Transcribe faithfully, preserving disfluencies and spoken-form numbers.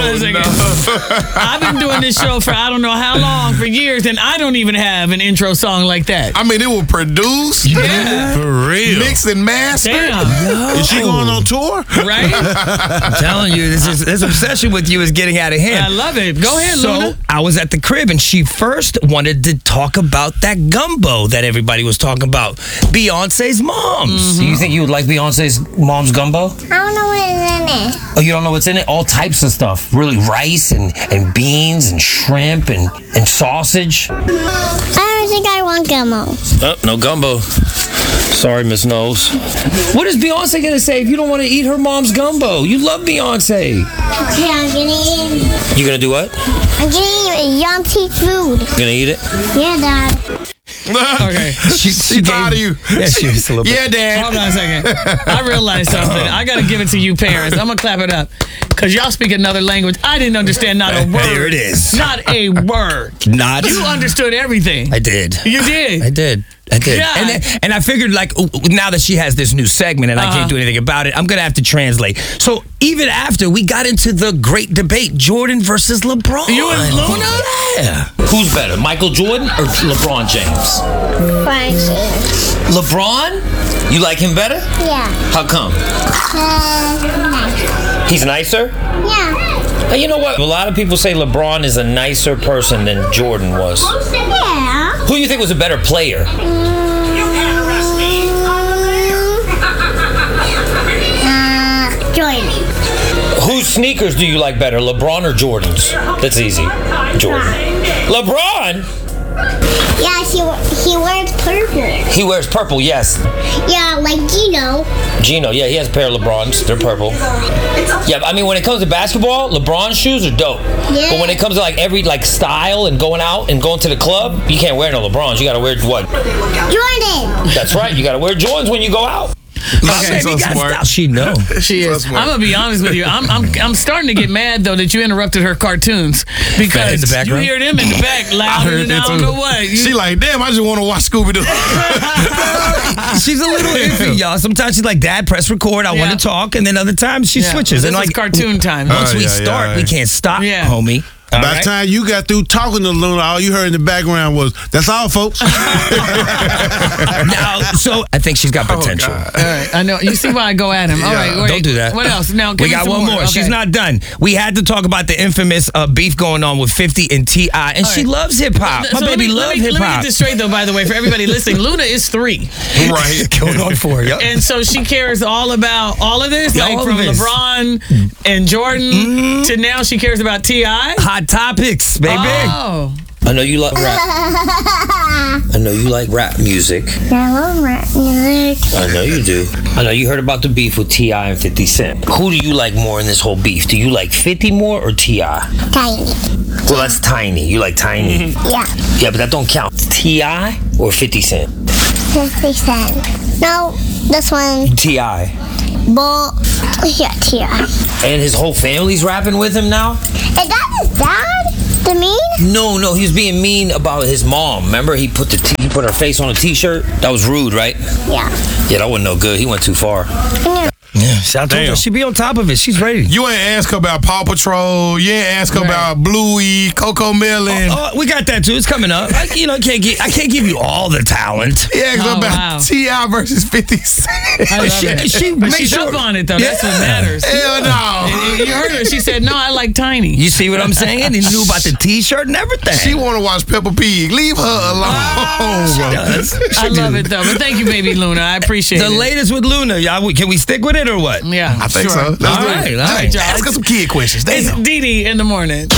on a second. I've been doing this show for I don't know how long, for years, and I don't even have an intro song like that. I mean, it was produced. Yeah. For real. Mixed and mastered. Damn. Is she going on tour? Right? I'm telling you, this is this obsession with you is getting out of hand. I love it. Go ahead, So Luna. I was at the crib and she first wanted to talk about that gumbo that everybody was talking about. Beyonce's mom's. Do you think you would like Beyonce's mom's gumbo? I don't know what is in it. Oh, you don't know what's in it? All types of stuff. Really, rice and, and beans and shrimp and, and sausage. I don't think I want gumbo. Oh, no gumbo. Sorry, Miss Knowles. What is Beyonce gonna say if you don't want to eat her mom's gumbo? You love Beyonce. Okay, I'm gonna eat. You gonna do what? I'm gonna eat Yonti food. You gonna eat it? Yeah, Dad. Okay. She, She proud of you. Yeah, she is a little bit. Yeah, Dad. Hold on a second. I realized something. I got to give it to you parents. I'm going to clap it up. Because y'all speak another language. I didn't understand not a word. There it is. Not a word. Not. You understood everything. I did. You did. I did. I did. God. And, then- and I figured, like, ooh, now that she has this new segment and I Uh-huh. can't do anything about it, I'm going to have to translate. So even after, we got into the great debate, Jordan versus LeBron. You and Luna? Yeah. Who's better, Michael Jordan or LeBron James? Francis. LeBron? You like him better? Yeah. How come? Uh, nice. He's nicer? Yeah. Uh, You know what? A lot of people say LeBron is a nicer person than Jordan was. Yeah. Who do you think was a better player? Uh, Jordan. Whose sneakers do you like better, LeBron or Jordan's? That's easy. Jordan. LeBron? Yeah, he he wears purple. He wears purple, yes. Yeah, like Gino. Gino, yeah, he has a pair of LeBrons. They're purple. Yeah, I mean, when it comes to basketball, LeBron shoes are dope. Yeah. But when it comes to like every like style and going out and going to the club, you can't wear no LeBrons. You gotta wear what? Jordan. That's right. You gotta wear Jordans when you go out. My She's baby so got smart. style. She know. She So is. smart. I'm gonna be honest with you. I'm I'm I'm starting to get mad though that you interrupted her cartoons because In the you background? hear them in the back louder than I don't know what. You- She like, damn, I just want to watch Scooby Doo. She's a little iffy, y'all. Sometimes she's like, Dad, press record. I Yeah. want to talk. And then other times she Yeah. switches. This and is like cartoon time. Once Oh, we yeah, start, yeah. we can't stop, Yeah. homie. All By the right? time you got through talking to Luna, all you heard in the background was, that's all, folks. Now, so I think she's got potential. All right, I know. You see why I go at him. All right, wait. Don't do that. What else? Now, give we me got some one more. Okay. She's not done. We had to talk about the infamous uh, beef going on with fifty and T I, and All she right. loves hip hop. So My let baby me, loves let me, hip Let me hop. get this straight, though, by the way, for everybody listening. Luna is three. Right. Going on for you. And so she cares all about all of this, Yeah, like all from of this. LeBron and Jordan Mm-hmm. to now she cares about T I. Hot topics, baby. Oh. I know you like rap. I know you like rap music. I love rap music. I know you do. I know you heard about the beef with T I and fifty Cent. Who do you like more in this whole beef? Do you like fifty more or T I? Tiny. Well, that's Tiny. You like Tiny. Yeah. Yeah, but that don't count. T I or fifty Cent? fifty cent. No, this one. T I. But, yeah, T I. And his whole family's rapping with him now? Is that his dad? The mean? No, no, he was being mean about his mom. Remember, he put the t- he put her face on a T-shirt. That was rude, right? Yeah. Yeah, that wasn't no good. He went too far. Yeah, shout out to her. Damn. She be on top of it. She's ready. You ain't ask her about Paw Patrol. You ain't ask her Right. about Bluey, Coco Melon. Oh, we got that too. It's coming up. I, you know, can't get, I can't give you all the talent. You asked her Oh, about wow. T I versus fifty Cent. I love She- it. she but makes she's sure- up on it, though. That's what Yeah. matters. Hell no. You heard her. She said, no, I like Tiny. You see what I'm saying? And knew about the T-shirt and everything. She want to watch Peppa Pig. Leave her alone, bro. does. I love it, though. But thank you, baby Luna. I appreciate The it. latest with Luna, y'all. we- Can we stick with it or what? Yeah. I think sure. so. Let's All do it. right, all Let's right. Ask her some kid questions. It's Damn. Dee Dee in the morning.